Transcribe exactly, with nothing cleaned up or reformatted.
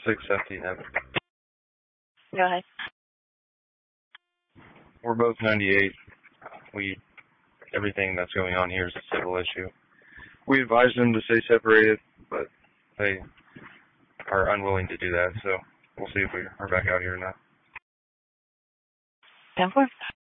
six seventeen Evan. Go ahead. We're both ninety-eight. We everything that's going on here is a civil issue. We advised them to stay separated, but they are unwilling to do that, so we'll see if we are back out here or not. ten four.